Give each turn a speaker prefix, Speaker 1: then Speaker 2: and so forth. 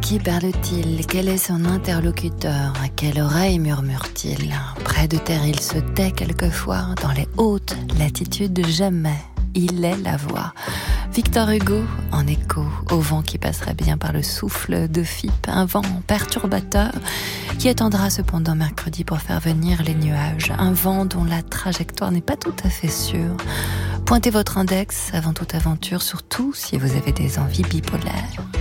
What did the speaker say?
Speaker 1: qui parle-t-il? Quel est son interlocuteur? À quelle oreille murmure-t-il? Près de terre, il se tait quelquefois. Dans les hautes latitudes, jamais. Il est la voix. Victor Hugo, en écho, au vent qui passerait bien par le souffle de Fipe, un vent perturbateur qui attendra cependant mercredi pour faire venir les nuages. Un vent dont la trajectoire n'est pas tout à fait sûre. Pointez votre index avant toute aventure, surtout si vous avez des envies bipolaires.